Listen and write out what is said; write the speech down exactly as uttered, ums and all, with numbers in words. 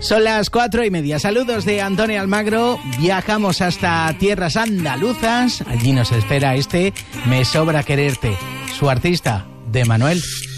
Son las cuatro y media. Saludos de Antonio Almagro. Viajamos hasta tierras andaluzas. Allí nos espera este Me sobra quererte. Su artista, de Manuel.